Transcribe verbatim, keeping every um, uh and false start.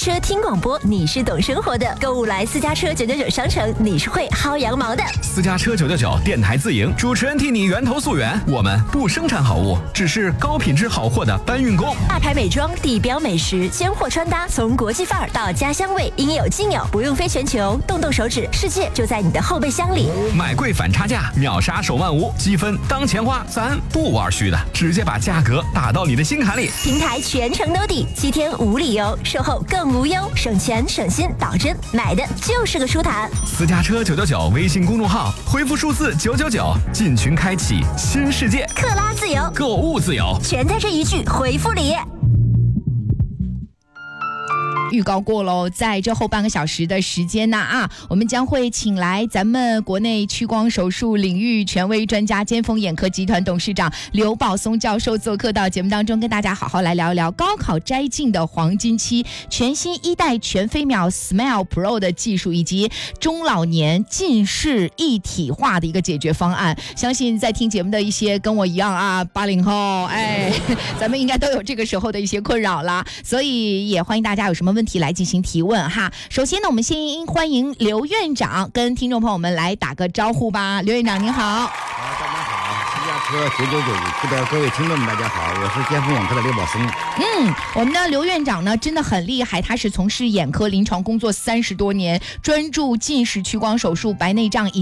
车听广播，你是懂生活的；购物来私家车九九九商城，你是会薅羊毛的。 私家车九九九电台自营，主持人替你源头溯源。我们不生产好物，只是高品质好货的搬运工。 大牌美妆、地标美食、鲜货穿搭，从国际范儿到家乡味，应有尽有，不用飞全球，动动手指，世界就在你的后备箱里。 买贵反差价，秒杀手万无，积分当钱花，咱不玩虚的，直接把价格打到你的心坎里。 平台全程兜底，七天无理由，售后更无忧，省钱省心，保真，买的就是个舒坦。 私家车九九九微信公众号，回复数字九九九，进群开启新世界， 克拉自由， 购物自由， 全在这一句回复里。 预告过喽，在这后半个小时的时间呢啊，我们将会请来咱们国内屈光手术领域权威专家、尖峰眼科集团董事长刘宝松教授做客到节目当中，跟大家好好来聊一聊高考摘镜的黄金期，全新一代全飞秒 Smile Pro 的技术，以及中老年近视一体化的一个解决方案。相信在听节目的一些跟我一样啊八零后，哎，咱们应该都有这个时候的一些困扰啦，所以也欢迎大家有什么问题来进行提问哈。首先呢，我们先欢迎刘院长跟听众朋友们来打个招呼吧。刘院长您好。 好，大家好，私家车九九九区的各位听众们，大家好，我是尖峰眼科的刘宝松。 嗯，我们的刘院长呢真的很厉害，他是从事眼科临床工作三十多年，专注近视、屈光手术、白内障以